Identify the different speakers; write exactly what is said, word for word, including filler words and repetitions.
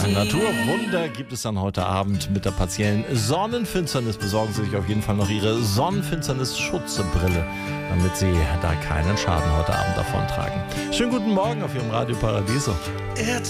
Speaker 1: Ein Naturwunder gibt es dann heute Abend mit der partiellen Sonnenfinsternis. Besorgen Sie sich auf jeden Fall noch Ihre Sonnenfinsternis-Schutzbrille, damit Sie da keinen Schaden heute Abend davontragen. Schönen guten Morgen auf Ihrem Radio Paradiso.